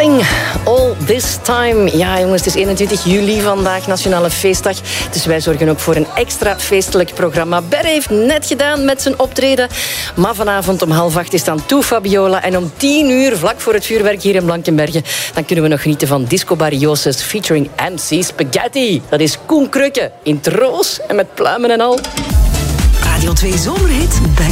Dancing all this time. Ja, jongens, het is 21 juli vandaag, Nationale Feestdag. Dus wij zorgen ook voor een extra feestelijk programma. Ber heeft net gedaan met zijn optreden. Maar vanavond om 7:30 is dan Toe Fabiola. En om 10:00, vlak voor het vuurwerk hier in Blankenberge, dan kunnen we nog genieten van Disco Barrioses featuring MC Spaghetti. Dat is Koen Krukke in het roos en met pluimen en al. Radio 2 Zomerhit Back